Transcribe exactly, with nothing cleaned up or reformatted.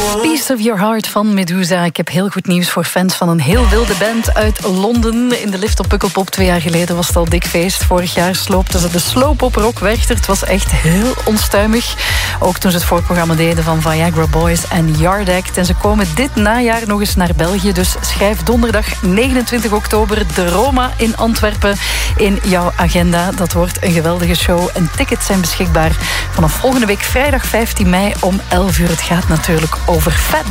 Piece of Your Heart van Medusa. Ik heb heel goed nieuws voor fans van een heel wilde band uit Londen. In de lift op Pukkelpop twee jaar geleden was het al dik feest. Vorig jaar sloopten ze de Slowpop Rock Werchter. Het was echt heel onstuimig. Ook toen ze het voorprogramma deden van Viagra Boys en Yard Act. En ze komen dit najaar nog eens naar België. Dus schrijf donderdag negenentwintig oktober de Roma in Antwerpen in jouw agenda. Dat wordt een geweldige show. En tickets zijn beschikbaar vanaf volgende week vrijdag vijftien mei om elf uur. Het gaat natuurlijk over Fat